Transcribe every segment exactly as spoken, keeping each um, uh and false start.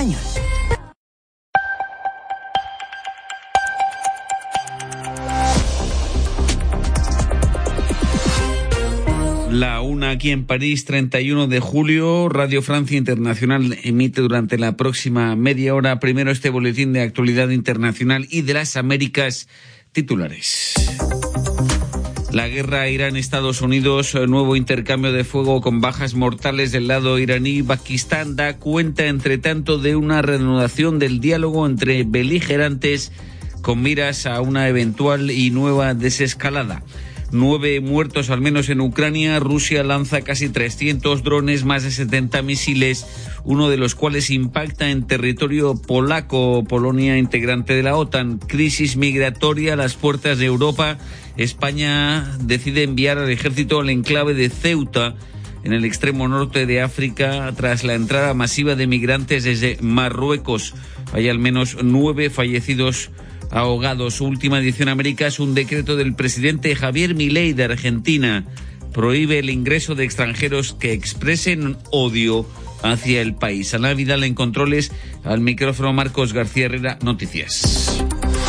español. La una aquí en París, treinta y uno de julio. Radio Francia Internacional emite durante la próxima media hora primero este boletín de actualidad internacional y de las Américas. Titulares. La guerra Irán-Estados Unidos, nuevo intercambio de fuego con bajas mortales del lado iraní. Pakistán da cuenta, entre tanto, de una reanudación del diálogo entre beligerantes con miras a una eventual y nueva desescalada. Nueve muertos al menos en Ucrania. Rusia lanza casi trescientos drones, más de setenta misiles, uno de los cuales impacta en territorio polaco. Polonia, integrante de la OTAN. Crisis migratoria a las puertas de Europa. España decide enviar al ejército al enclave de Ceuta, en el extremo norte de África, tras la entrada masiva de migrantes desde Marruecos. Hay al menos nueve fallecidos ahogados. Última edición América es un decreto del presidente Javier Milei de Argentina. Prohíbe el ingreso de extranjeros que expresen odio hacia el país. Ana Vidal en controles, al micrófono Marcos García Herrera, Noticias.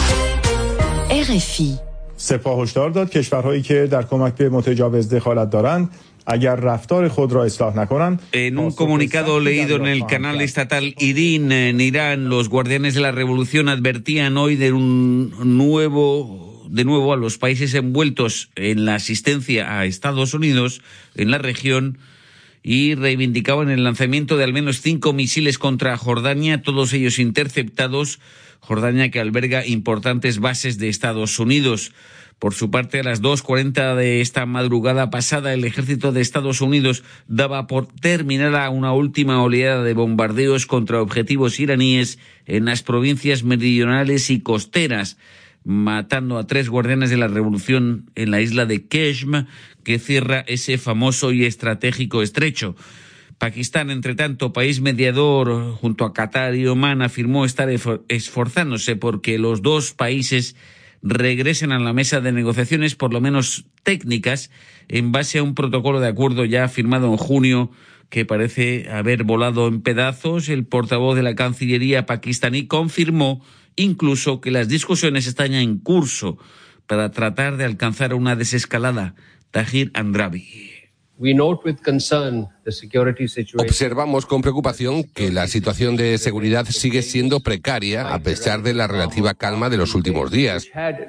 R F I. سپاه هشدار داد کشورهایی که در کمک به متجاوز دخالت دارند اگر رفتار خود را اصلاح نکنند. En un comunicado leído en el canal estatal IRIN en Irán, los guardianes de la revolución advertían hoy de un nuevo, de nuevo a los países envueltos en la asistencia a Estados Unidos en la región, y reivindicaban el lanzamiento de al menos cinco misiles contra Jordania, todos ellos interceptados. Jordania, que alberga importantes bases de Estados Unidos. Por su parte, a las dos cuarenta de esta madrugada pasada, el ejército de Estados Unidos daba por terminada una última oleada de bombardeos contra objetivos iraníes en las provincias meridionales y costeras, matando a tres guardianes de la revolución en la isla de Qeshm, que cierra ese famoso y estratégico estrecho. Pakistán, entre tanto, país mediador junto a Qatar y Omán, afirmó estar esforzándose porque los dos países regresen a la mesa de negociaciones, por lo menos técnicas, en base a un protocolo de acuerdo ya firmado en junio que parece haber volado en pedazos. El portavoz de la Cancillería pakistaní confirmó incluso que las discusiones están en curso para tratar de alcanzar una desescalada. Tahir Andrabi. We note with concern the security situation. Observamos con preocupación que la situación de seguridad sigue siendo precaria a pesar de la relativa calma de los últimos días.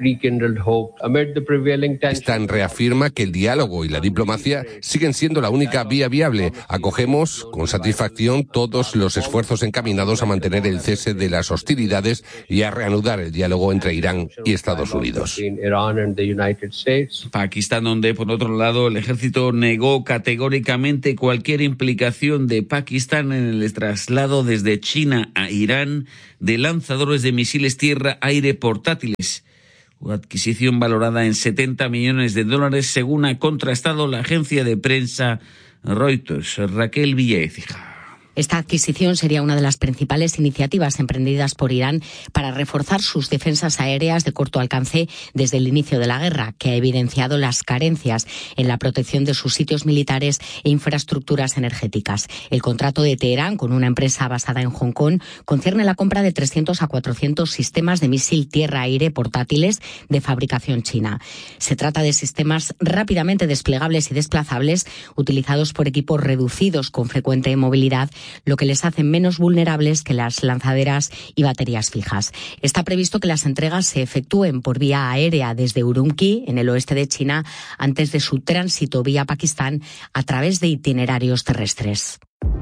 Stan reafirma que el diálogo y la diplomacia siguen siendo la única vía viable. Acogemos con satisfacción todos los esfuerzos encaminados a mantener el cese de las hostilidades y a reanudar el diálogo entre Irán y Estados Unidos. Pakistán, donde por otro lado el ejército negó categóricamente cualquier implicación de Pakistán en el traslado desde China a Irán de lanzadores de misiles tierra-aire portátiles. Una adquisición valorada en setenta millones de dólares, según ha contrastado la agencia de prensa Reuters. Raquel Villaécija. Esta adquisición sería una de las principales iniciativas emprendidas por Irán para reforzar sus defensas aéreas de corto alcance desde el inicio de la guerra, que ha evidenciado las carencias en la protección de sus sitios militares e infraestructuras energéticas. El contrato de Teherán con una empresa basada en Hong Kong concierne la compra de trescientos a cuatrocientos sistemas de misil tierra-aire portátiles de fabricación china. Se trata de sistemas rápidamente desplegables y desplazables, utilizados por equipos reducidos con frecuente movilidad, lo que les hace menos vulnerables que las lanzaderas y baterías fijas. Está previsto que las entregas se efectúen por vía aérea desde Urumqi, en el oeste de China, antes de su tránsito vía Pakistán a través de itinerarios terrestres.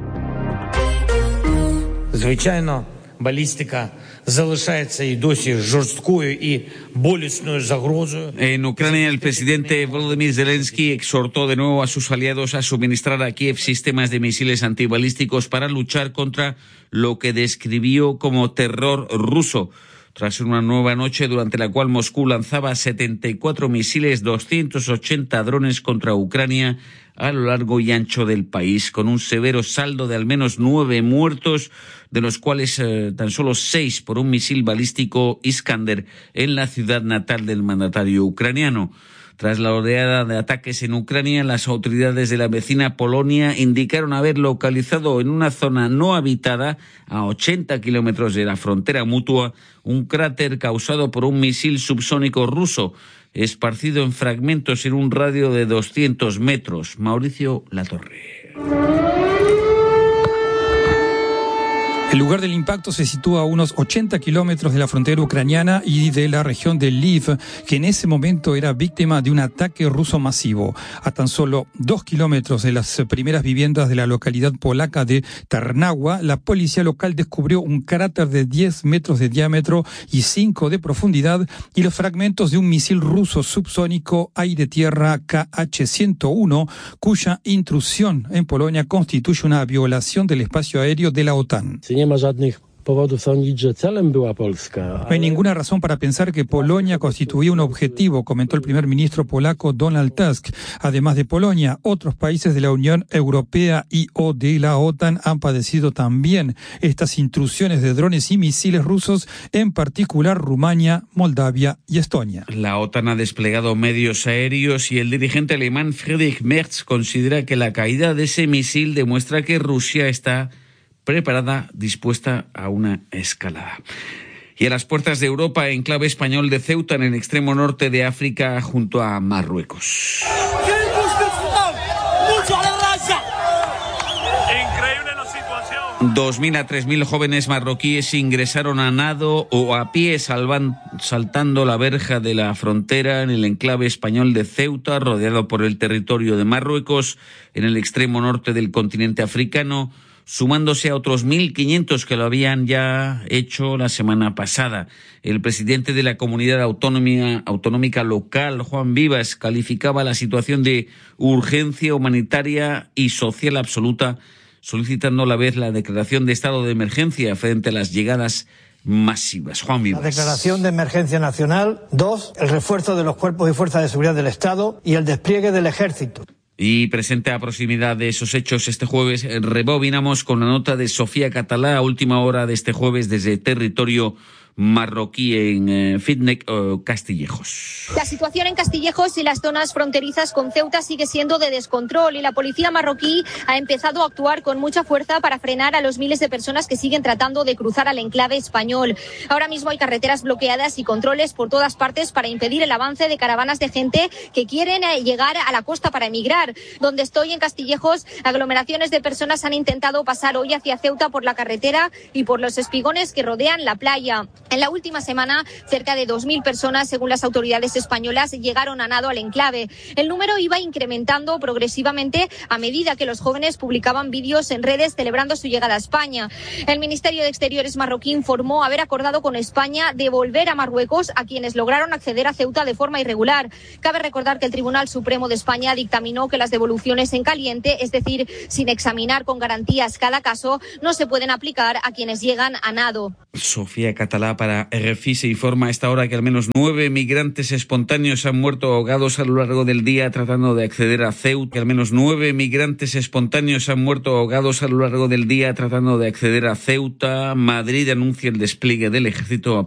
Звичайно, балістика залишається і досі жорсткою і болісною загрозою. En Ucrania, el presidente Volodymyr Zelensky exhortó de nuevo a sus aliados a suministrar a Kiev sistemas de misiles antibalísticos para luchar contra lo que describió como terror ruso, tras una nueva noche durante la cual Moscú lanzaba setenta y cuatro misiles, doscientos ochenta drones contra Ucrania a lo largo y ancho del país, con un severo saldo de al menos nueve muertos, de los cuales eh, tan solo seis por un misil balístico Iskander en la ciudad natal del mandatario ucraniano. Tras la oleada de ataques en Ucrania, las autoridades de la vecina Polonia indicaron haber localizado en una zona no habitada, a ochenta kilómetros de la frontera mutua, un cráter causado por un misil subsónico ruso, esparcido en fragmentos en un radio de doscientos metros. Mauricio Latorre. El lugar del impacto se sitúa a unos ochenta kilómetros de la frontera ucraniana y de la región de Lviv, que en ese momento era víctima de un ataque ruso masivo. A tan solo dos kilómetros de las primeras viviendas de la localidad polaca de Tarnawa, la policía local descubrió un cráter de diez metros de diámetro y cinco de profundidad y los fragmentos de un misil ruso subsónico aire-tierra K H ciento uno, cuya intrusión en Polonia constituye una violación del espacio aéreo de la OTAN. No hay ninguna razón para pensar que Polonia constituía un objetivo, comentó el primer ministro polaco Donald Tusk. Además de Polonia, otros países de la Unión Europea y o de la OTAN han padecido también estas intrusiones de drones y misiles rusos, en particular Rumania, Moldavia y Estonia. La OTAN ha desplegado medios aéreos y el dirigente alemán Friedrich Merz considera que la caída de ese misil demuestra que Rusia está preparada, dispuesta a una escalada. Y a las puertas de Europa, enclave español de Ceuta, en el extremo norte de África, junto a Marruecos. Increíble la situación. Dos mil a tres mil jóvenes marroquíes ingresaron a nado o a pie salvan, saltando la verja de la frontera en el enclave español de Ceuta, rodeado por el territorio de Marruecos, en el extremo norte del continente africano, sumándose a otros mil quinientos que lo habían ya hecho la semana pasada. El presidente de la comunidad autónoma, autonómica local, Juan Vivas, calificaba la situación de urgencia humanitaria y social absoluta, solicitando a la vez la declaración de estado de emergencia frente a las llegadas masivas. Juan Vivas. La declaración de emergencia nacional. Dos, el refuerzo de los cuerpos y fuerzas de seguridad del Estado y el despliegue del ejército. Y presente a proximidad de esos hechos este jueves, rebobinamos con la nota de Sofía Catalá a última hora de este jueves desde territorio marroquí en eh, Fitnec o Castillejos. La situación en Castillejos y las zonas fronterizas con Ceuta sigue siendo de descontrol y la policía marroquí ha empezado a actuar con mucha fuerza para frenar a los miles de personas que siguen tratando de cruzar al enclave español. Ahora mismo hay carreteras bloqueadas y controles por todas partes para impedir el avance de caravanas de gente que quieren llegar a la costa para emigrar. Donde estoy, en Castillejos, aglomeraciones de personas han intentado pasar hoy hacia Ceuta por la carretera y por los espigones que rodean la playa. En la última semana, cerca de dos mil personas, según las autoridades españolas, llegaron a nado al enclave. El número iba incrementando progresivamente a medida que los jóvenes publicaban vídeos en redes celebrando su llegada a España. El Ministerio de Exteriores marroquí informó haber acordado con España devolver a Marruecos a quienes lograron acceder a Ceuta de forma irregular. Cabe recordar que el Tribunal Supremo de España dictaminó que las devoluciones en caliente, es decir, sin examinar con garantías cada caso, no se pueden aplicar a quienes llegan a nado. Sofía Catalá para R F I se informa a esta hora que al menos nueve migrantes espontáneos han muerto ahogados a lo largo del día tratando de acceder a Ceuta. Que al menos nueve migrantes espontáneos han muerto ahogados a lo largo del día tratando de acceder a Ceuta. Madrid anuncia el despliegue del ejército